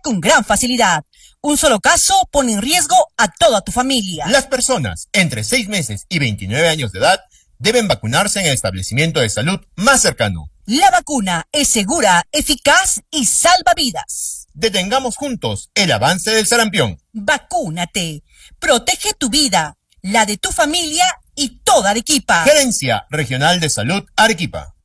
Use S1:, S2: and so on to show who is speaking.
S1: con gran facilidad. Un solo caso pone en riesgo a toda tu familia.
S2: Las personas entre 6 meses y 29 años de edad deben vacunarse en el establecimiento de salud más cercano.
S1: La vacuna es segura, eficaz y salva vidas.
S2: Detengamos juntos el avance del sarampión.
S1: Vacúnate. Protege tu vida, la de tu familia y toda Arequipa.
S2: Gerencia Regional de Salud Arequipa.